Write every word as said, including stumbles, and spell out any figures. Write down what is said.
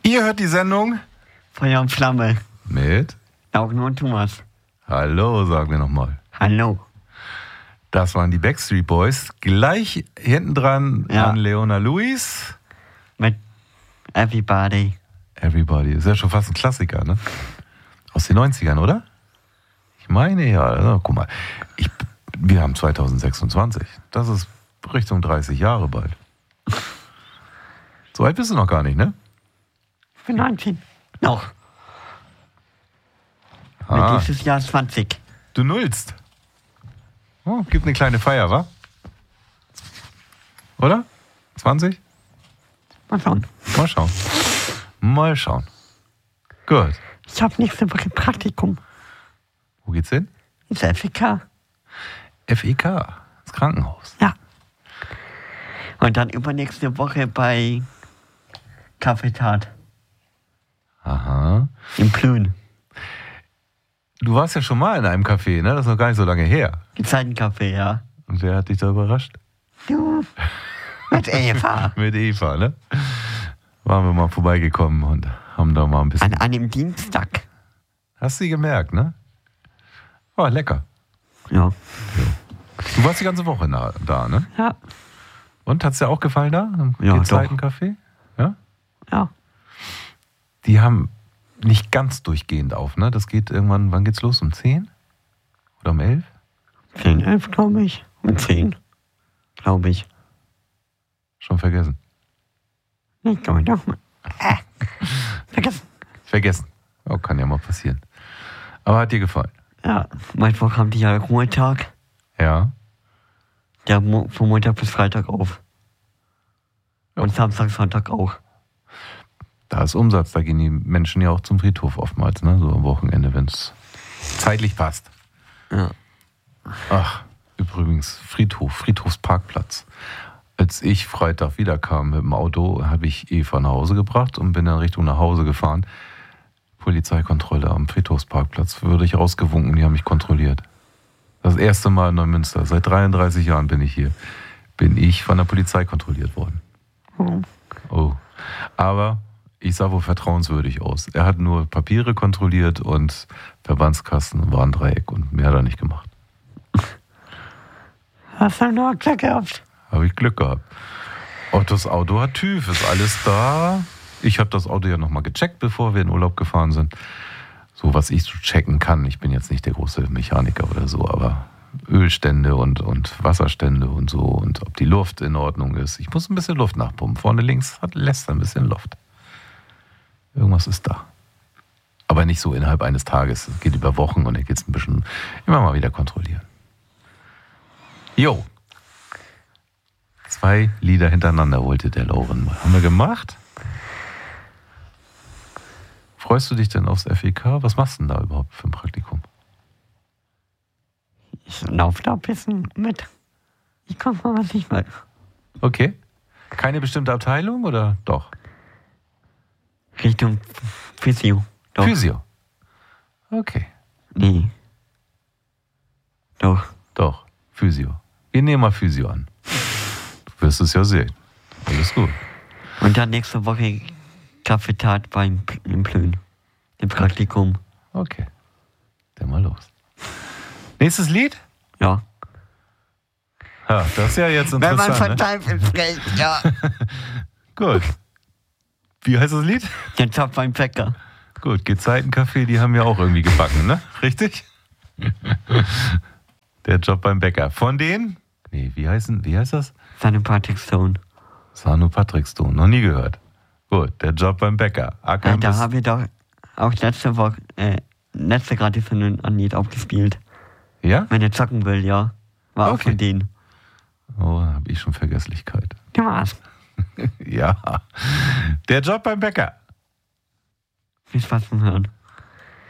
Ihr hört die Sendung Feuer und Flamme. mit Laugen und Thomas. Hallo, sagen wir nochmal. Hallo. Das waren die Backstreet Boys. Gleich hinten dran Ja. an Leona Lewis. Mit Everybody. Everybody. Ist ja schon fast ein Klassiker, ne? Aus den neunzigern, oder? Ich meine ja. Also, guck mal. Ich, wir haben zwanzig sechsundzwanzig. Das ist Richtung dreißig Jahre bald. So alt bist du noch gar nicht, ne? Ich bin neunzehn. Noch. Ah. Mit dieses Jahr zwanzig. Du nullst. Oh, gibt eine kleine Feier, wa? Oder? zwanzig? Mal schauen. Mal schauen. Mal schauen. Gut. Ich habe nächste Woche Praktikum. Wo geht's hin? Ins F E K. F E K. Das Krankenhaus. Ja. Und dann übernächste Woche bei Kaffeetat. Aha. Im Plön. Du warst ja schon mal in einem Café, ne? Das ist noch gar nicht so lange her. Gezeitencafé, ja. Und wer hat dich da überrascht? Du. Mit Eva. Mit Eva, ne? Waren wir mal vorbeigekommen und haben da mal ein bisschen... An einem Dienstag. Hast du gemerkt, ne? War lecker. Ja. Du warst die ganze Woche na, da, ne? Ja. Und, hat's dir auch gefallen da? Im Ja, Gezeitencafé? Ja? Ja. Die haben nicht ganz durchgehend auf, ne? Das geht irgendwann, wann geht's los? Um zehn? Oder um elf? zehn, elf, glaube ich. Um zehn. Glaube ich. Schon vergessen. Ich glaube doch mal. Äh. Vergessen. Vergessen. Oh, kann ja mal passieren. Aber hat dir gefallen? Ja. Mittwoch haben die ja Ruhetag. Ja. Der Mo- von Montag bis Freitag auf. Ja. Und Samstag, Sonntag auch. Da ist Umsatz, da gehen die Menschen ja auch zum Friedhof oftmals, ne? So am Wochenende, wenn es zeitlich passt. Ja. Ach, übrigens, Friedhof, Friedhofsparkplatz. Als ich Freitag wiederkam mit dem Auto, habe ich Eva nach Hause gebracht und bin dann Richtung nach Hause gefahren. Polizeikontrolle am Friedhofsparkplatz, würde ich rausgewunken, die haben mich kontrolliert. Das erste Mal in Neumünster, seit dreiunddreißig Jahren bin ich hier, bin ich von der Polizei kontrolliert worden. Oh. Oh, aber ich sah wohl vertrauenswürdig aus. Er hat nur Papiere kontrolliert und Verbandskasten und Warndreieck und mehr hat er nicht gemacht. Hast du noch Glück gehabt? Habe ich Glück gehabt. Und das Auto hat TÜV, ist alles da. Ich habe das Auto ja nochmal gecheckt, bevor wir in Urlaub gefahren sind. So, was ich so checken kann. Ich bin jetzt nicht der große Mechaniker oder so, aber Ölstände und, und Wasserstände und so und ob die Luft in Ordnung ist. Ich muss ein bisschen Luft nachpumpen. Vorne links hat, lässt er ein bisschen Luft. Irgendwas ist da. Aber nicht so innerhalb eines Tages. Es geht über Wochen und dann geht es ein bisschen immer mal wieder kontrollieren. Jo. Zwei Lieder hintereinander wollte der Lauren mal. Haben wir gemacht? Freust du dich denn aufs F E K? Was machst du denn da überhaupt für ein Praktikum? Ich laufe da ein bisschen mit. Ich guck mal, was ich will. Okay. Keine bestimmte Abteilung oder doch? Richtung Physio. Doch. Physio. Okay. Nee. Doch. Doch. Physio. Wir nehmen mal Physio an. Du wirst es ja sehen. Alles gut. Und dann nächste Woche Kaffeetat beim im Plön. Im Praktikum. Okay. Dann mal los. Nächstes Lied? Ja. Ja, das ist ja jetzt Wenn man interessant. von Ne? Teufel spricht, ja. Gut. Wie heißt das Lied? Der Job beim Bäcker. Gut, Gezeitencafé, die haben ja auch irgendwie gebacken, ne? Richtig? Der Job beim Bäcker. Von denen? Nee, wie heißen, wie heißt das? Seine Patrick Stone. Sanu Patrick Stone, noch nie gehört. Gut, der Job beim Bäcker. Ackern Ja, da bis- haben wir doch auch letzte Woche, äh, letzte gerade von den Anlied aufgespielt. Ja? Wenn er zocken will, ja. War auch Okay. von denen. Oh, da habe ich schon Vergesslichkeit. Du warst. Ja. Der Job beim Bäcker. Viel Spaß beim Hören.